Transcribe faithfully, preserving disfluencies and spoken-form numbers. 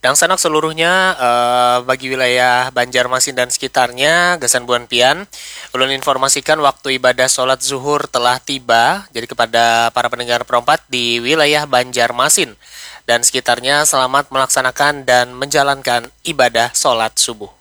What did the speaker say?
Dan sanak seluruhnya eh, bagi wilayah Banjarmasin dan sekitarnya, Gasan Buan Pian, ulun informasikan waktu ibadah sholat zuhur telah tiba. Jadi kepada para pendengar perompat di wilayah Banjarmasin dan sekitarnya, selamat melaksanakan dan menjalankan ibadah sholat subuh.